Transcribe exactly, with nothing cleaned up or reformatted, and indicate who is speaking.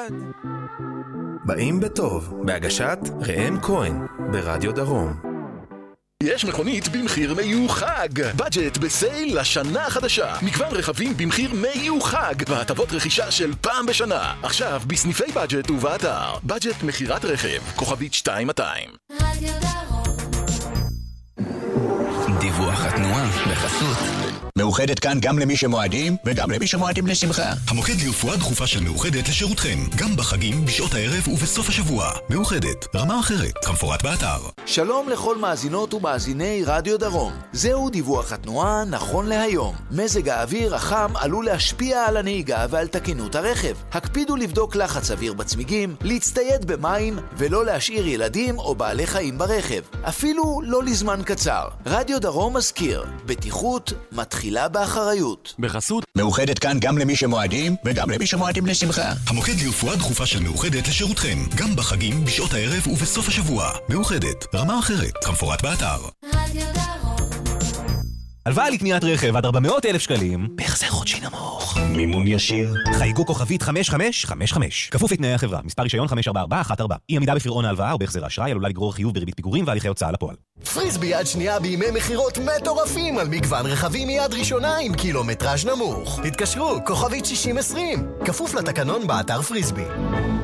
Speaker 1: אחד.
Speaker 2: באים בטוב, בהגשת ראם כהן, ברדיו דרום.
Speaker 3: יש מכונית במחיר מיוחד. בדג'ט בסייל לשנה החדשה. מגוון רכבים במחיר מיוחד והטבות רכישה של פעם בשנה. עכשיו בסניפי בדג'ט ובאתר. בדג'ט מחירת רכב, כוכבית שתיים מאתיים.
Speaker 4: רדיו דרום.
Speaker 5: דיווח התנועה בחסות
Speaker 6: מאוחדת כאן גם למי שמועדים וגם למי שמועדים לשמחה.
Speaker 7: המוקד לרפואה דחופה של מאוחדת לשירותכם, גם בחגים, בשעות הערב ובסוף השבוע. מאוחדת, רמה אחרת, כמפורט באתר.
Speaker 8: שלום לכל מאזינות ומאזיני רדיו דרום. זהו דיווח התנועה נכון להיום. מזג האוויר החם עלול להשפיע על הנהיגה ועל תקינות הרכב. הקפידו לבדוק לחץ אוויר בצמיגים, להצטייד במים ולא להשאיר ילדים או בעלי חיים ברכב. אפילו לא לזמן קצר. רדיו דרום מזכיר, בטיחות מתחילה באחריות.
Speaker 1: בחסות
Speaker 6: מאוחדת כאן גם למי שמועדים וגם למי שמועדים לשמחה.
Speaker 7: המוקד לרפואה דחופה של מאוחדת לשירותכם, גם בחגים, בשעות הערב ובסוף השבוע. מאוחדת, רמה אחרת, כמפורט באתר.
Speaker 4: רדיו דרום.
Speaker 9: הלוואה לקניית רכב עד ארבע מאות אלף שקלים, בהחזר חודשי נמוך.
Speaker 6: מימון ישיר.
Speaker 9: חייגו כוכבית חמש חמש חמש חמש. כפוף לתנאי החברה. מספר רישיון חמש ארבע ארבע אחת ארבע. אי עמידה בפירעון ההלוואה או בהחזר האשראי עלולה לגרור חיוב בריבית פיגורים והליכי הוצאה לפועל.
Speaker 10: פריסבי יד שנייה בימי מחירות מטורפים על מגוון רכבים מיד ראשונה עם קילומטראז' נמוך. התקשרו, כוכבית שישים עשרים. כפוף לתקנון באתר פריסבי.